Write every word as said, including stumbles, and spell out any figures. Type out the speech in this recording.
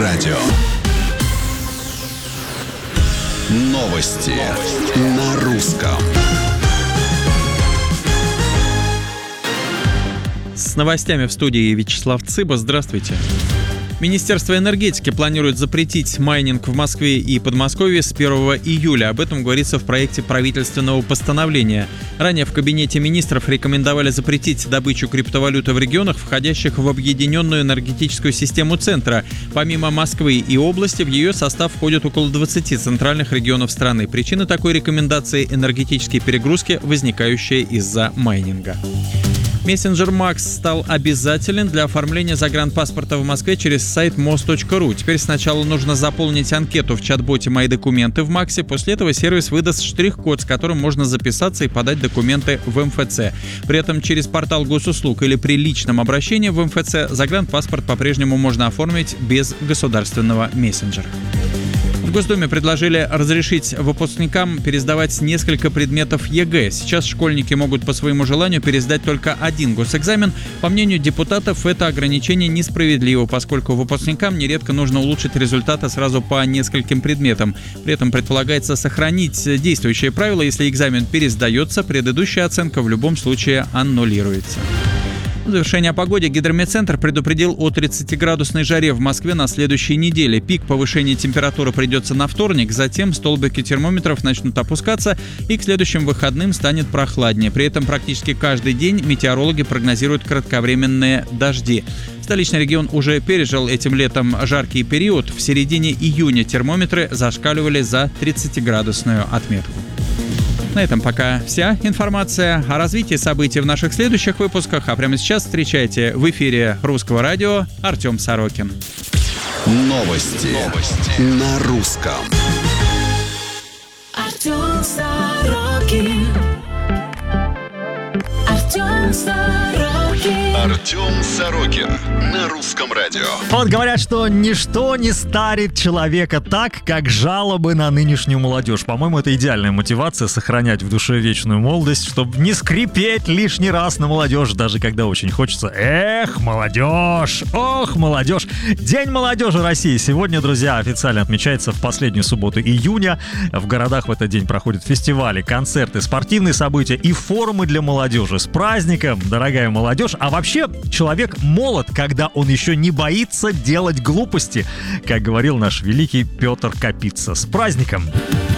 радио. Новости на русском. С новостями в студии Вячеслав Цыба. Здравствуйте. Министерство энергетики планирует запретить майнинг в Москве и Подмосковье с первого июля. Об этом говорится в проекте правительственного постановления. Ранее в Кабинете министров рекомендовали запретить добычу криптовалюты в регионах, входящих в объединенную энергетическую систему центра. Помимо Москвы и области, в ее состав входят около двадцати центральных регионов страны. Причина такой рекомендации – энергетические перегрузки, возникающие из-за майнинга. Мессенджер Макс стал обязателен для оформления загранпаспорта в Москве через сайт мос точка ру. Теперь сначала нужно заполнить анкету в чат-боте «Мои документы» в Максе. После этого сервис выдаст штрих-код, с которым можно записаться и подать документы в эм эф цэ. При этом через портал госуслуг или при личном обращении в эм эф цэ загранпаспорт по-прежнему можно оформить без государственного мессенджера. В Госдуме предложили разрешить выпускникам пересдавать несколько предметов е гэ. Сейчас школьники могут по своему желанию пересдать только один госэкзамен. По мнению депутатов, это ограничение несправедливо, поскольку выпускникам нередко нужно улучшить результаты сразу по нескольким предметам. При этом предполагается сохранить действующее правило: если экзамен пересдается, предыдущая оценка в любом случае аннулируется. В завершение о погоде. Гидрометцентр предупредил о тридцатиградусной жаре в Москве на следующей неделе. Пик повышения температуры придется на вторник, затем столбики термометров начнут опускаться, и к следующим выходным станет прохладнее. При этом практически каждый день метеорологи прогнозируют кратковременные дожди. Столичный регион уже пережил этим летом жаркий период. В середине июня термометры зашкаливали за тридцатиградусную отметку. На этом пока вся информация. О развитии событий в наших следующих выпусках. А прямо сейчас встречайте в эфире Русского радио Артем Сорокин. Новости, Новости. на русском. Артем Сорокин. Артем Сорокин. Артем Сорокин на Русском радио. Вот говорят, что ничто не старит человека так, как жалобы на нынешнюю молодежь. По-моему, это идеальная мотивация сохранять в душе вечную молодость, чтобы не скрипеть лишний раз на молодежь, даже когда очень хочется. Эх, молодежь! Ох, молодежь! День молодежи России сегодня, друзья, официально отмечается в последнюю субботу июня. В городах в этот день проходят фестивали, концерты, спортивные события и форумы для молодежи. С праздником, дорогая молодежь! А вообще, человек молод, когда он еще не боится делать глупости, как говорил наш великий Петр Капица. С праздником!